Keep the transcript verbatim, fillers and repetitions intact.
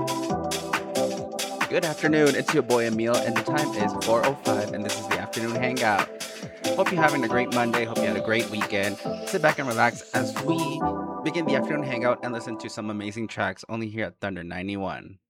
Good afternoon. It's your boy Emil, and the time is four oh five, and this is the afternoon hangout. Hope you're having a great Monday. Hope you had a great weekend. Sit back and relax as we begin the afternoon hangout and listen to some amazing tracks only here at Thunder ninety-one.